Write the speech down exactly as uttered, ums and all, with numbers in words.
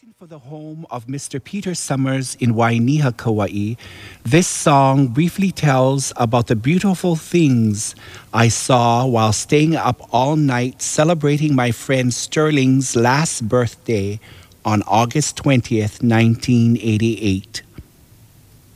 Written for the home of Mister Peter Summers in Wainiha, Kauai, this song briefly tells about the beautiful things I saw while staying up all night celebrating my friend Sterling's last birthday on August twentieth, nineteen eighty-eight.